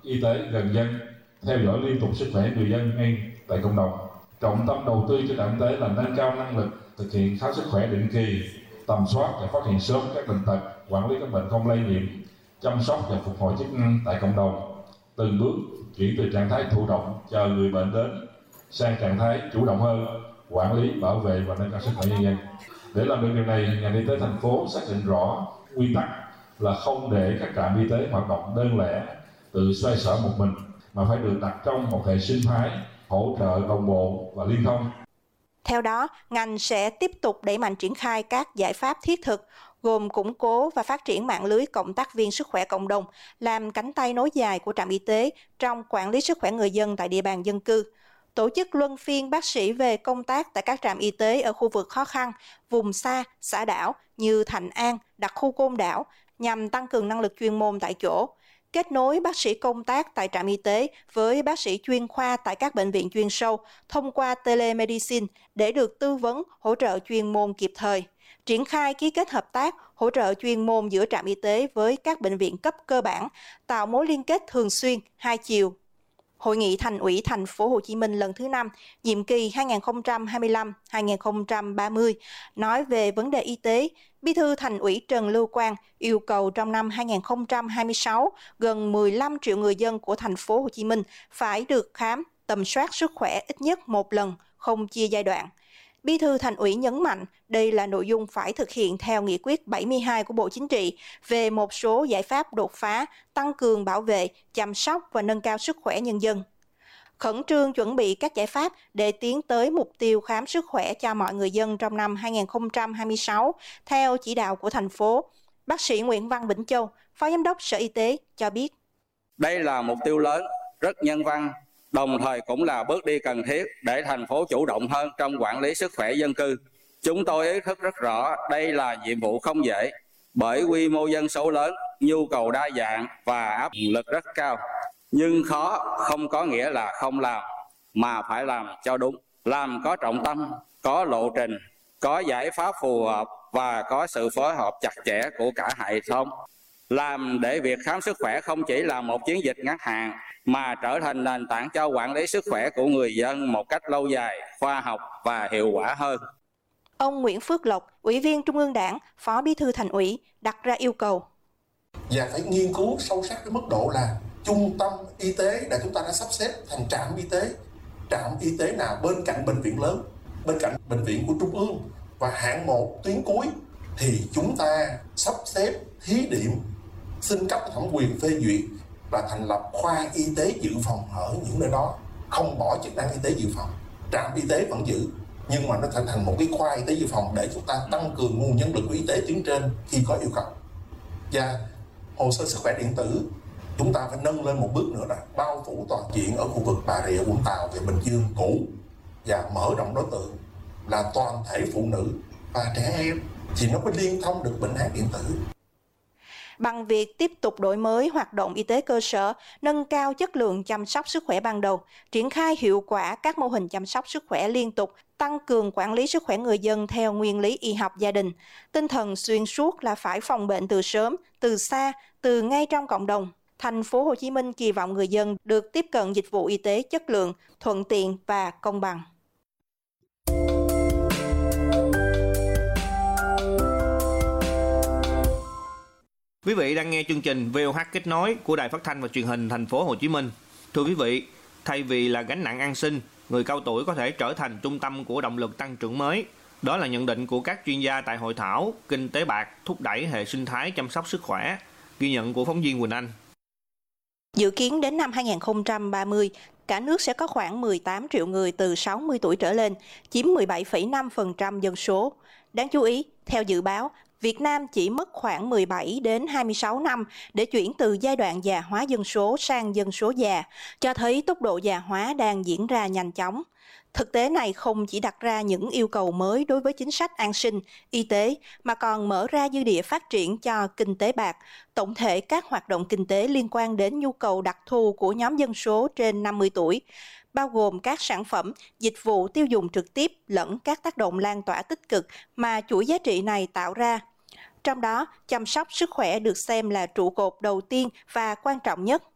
y tế gần dân, theo dõi liên tục sức khỏe người dân ngay tại cộng đồng. Trọng tâm đầu tư cho trạm y tế là nâng cao năng lực thực hiện khám sức khỏe định kỳ, tầm soát và phát hiện sớm các bệnh tật, quản lý các bệnh không lây nhiễm, chăm sóc và phục hồi chức năng tại cộng đồng, từng bước chuyển từ trạng thái thụ động chờ người bệnh đến sang trạng thái chủ động hơn, quản lý, bảo vệ và nâng cao sức khỏe nhân dân. Để làm được điều này, ngành y tế thành phố xác định rõ quy tắc là không để các trạm y tế hoạt động đơn lẻ, tự xoay sở một mình, mà phải được đặt trong một hệ sinh thái hỗ trợ đồng bộ và liên thông. Theo đó, ngành sẽ tiếp tục đẩy mạnh triển khai các giải pháp thiết thực, gồm củng cố và phát triển mạng lưới cộng tác viên sức khỏe cộng đồng, làm cánh tay nối dài của trạm y tế trong quản lý sức khỏe người dân tại địa bàn dân cư, tổ chức luân phiên bác sĩ về công tác tại các trạm y tế ở khu vực khó khăn, vùng xa, xã đảo như Thạnh An, đặc khu Côn Đảo, nhằm tăng cường năng lực chuyên môn tại chỗ, kết nối bác sĩ công tác tại trạm y tế với bác sĩ chuyên khoa tại các bệnh viện chuyên sâu thông qua telemedicine để được tư vấn, hỗ trợ chuyên môn kịp thời, triển khai ký kết hợp tác, hỗ trợ chuyên môn giữa trạm y tế với các bệnh viện cấp cơ bản, tạo mối liên kết thường xuyên, hai chiều. Hội nghị Thành ủy Thành phố Hồ Chí Minh lần thứ 5, nhiệm kỳ 2025-2030 nói về vấn đề y tế, Bí thư Thành ủy Trần Lưu Quang yêu cầu trong năm 2026, gần 15 triệu người dân của Thành phố Hồ Chí Minh phải được khám, tầm soát sức khỏe ít nhất một lần, không chia giai đoạn. Bí thư Thành ủy nhấn mạnh đây là nội dung phải thực hiện theo nghị quyết 72 của Bộ Chính trị về một số giải pháp đột phá, tăng cường bảo vệ, chăm sóc và nâng cao sức khỏe nhân dân. Khẩn trương chuẩn bị các giải pháp để tiến tới mục tiêu khám sức khỏe cho mọi người dân trong năm 2026, theo chỉ đạo của thành phố. Bác sĩ Nguyễn Văn Vĩnh Châu, Phó Giám đốc Sở Y tế cho biết. Đây là mục tiêu lớn, rất nhân văn, đồng thời cũng là bước đi cần thiết để thành phố chủ động hơn trong quản lý sức khỏe dân cư. Chúng tôi ý thức rất rõ đây là nhiệm vụ không dễ, bởi quy mô dân số lớn, nhu cầu đa dạng và áp lực rất cao. Nhưng khó không có nghĩa là không làm, mà phải làm cho đúng, làm có trọng tâm, có lộ trình, có giải pháp phù hợp và có sự phối hợp chặt chẽ của cả hệ thống. Làm để việc khám sức khỏe không chỉ là một chiến dịch ngắn hạn, mà trở thành nền tảng cho quản lý sức khỏe của người dân một cách lâu dài, khoa học và hiệu quả hơn. Ông Nguyễn Phước Lộc, Ủy viên Trung ương Đảng, Phó Bí thư Thành ủy đặt ra yêu cầu. Và phải nghiên cứu sâu sắc cái mức độ là trung tâm y tế đã chúng ta đã sắp xếp thành trạm y tế nào bên cạnh bệnh viện lớn, bên cạnh bệnh viện của Trung ương và hạng 1 tuyến cuối thì chúng ta sắp xếp thí điểm xin cấp thẩm quyền phê duyệt và thành lập khoa y tế dự phòng ở những nơi đó, không bỏ chức năng y tế dự phòng. Trạm y tế vẫn giữ nhưng mà nó thành một cái khoa y tế dự phòng để chúng ta tăng cường nguồn nhân lực của y tế tuyến trên khi có yêu cầu. Và hồ sơ sức khỏe điện tử chúng ta phải nâng lên một bước nữa là bao phủ toàn diện ở khu vực Bà Rịa, Vũng Tàu và Bình Dương cũ, và mở rộng đối tượng là toàn thể phụ nữ và trẻ em thì nó mới liên thông được bệnh án điện tử. Bằng việc tiếp tục đổi mới hoạt động y tế cơ sở, nâng cao chất lượng chăm sóc sức khỏe ban đầu, triển khai hiệu quả các mô hình chăm sóc sức khỏe liên tục, tăng cường quản lý sức khỏe người dân theo nguyên lý y học gia đình. Tinh thần xuyên suốt là phải phòng bệnh từ sớm, từ xa, từ ngay trong cộng đồng. Thành phố Hồ Chí Minh kỳ vọng người dân được tiếp cận dịch vụ y tế chất lượng, thuận tiện và công bằng. Quý vị đang nghe chương trình VOH kết nối của Đài Phát thanh và Truyền hình Thành phố Hồ Chí Minh. Thưa quý vị, thay vì là gánh nặng an sinh, người cao tuổi có thể trở thành trung tâm của động lực tăng trưởng mới. Đó là nhận định của các chuyên gia tại hội thảo Kinh tế bạc thúc đẩy hệ sinh thái chăm sóc sức khỏe. Ghi nhận của phóng viên Quỳnh Anh. Dự kiến đến năm 2030, cả nước sẽ có khoảng 18 triệu người từ 60 tuổi trở lên, chiếm 17,5% dân số. Đáng chú ý, theo dự báo, Việt Nam chỉ mất khoảng 17 đến 26 năm để chuyển từ giai đoạn già hóa dân số sang dân số già, cho thấy tốc độ già hóa đang diễn ra nhanh chóng. Thực tế này không chỉ đặt ra những yêu cầu mới đối với chính sách an sinh, y tế, mà còn mở ra dư địa phát triển cho kinh tế bạc, tổng thể các hoạt động kinh tế liên quan đến nhu cầu đặc thù của nhóm dân số trên 50 tuổi, bao gồm các sản phẩm, dịch vụ tiêu dùng trực tiếp lẫn các tác động lan tỏa tích cực mà chuỗi giá trị này tạo ra. Trong đó, chăm sóc sức khỏe được xem là trụ cột đầu tiên và quan trọng nhất.